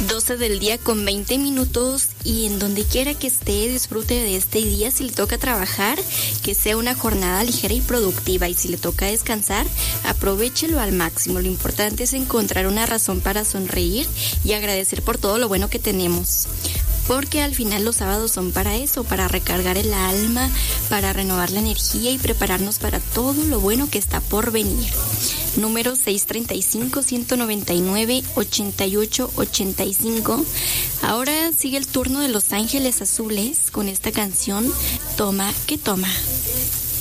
12 del día con 20 minutos y en donde quiera que esté, disfrute de este día. Si le toca trabajar, que sea una jornada ligera y productiva, y si le toca descansar, aprovéchelo al máximo. Lo importante es encontrar una razón para sonreír y agradecer por todo lo bueno que tenemos, porque al final los sábados son para eso, para recargar el alma, para renovar la energía y prepararnos para todo lo bueno que está por venir. Número 635-199-8885. Ahora sigue el turno de Los Ángeles Azules con esta canción, Toma que Toma.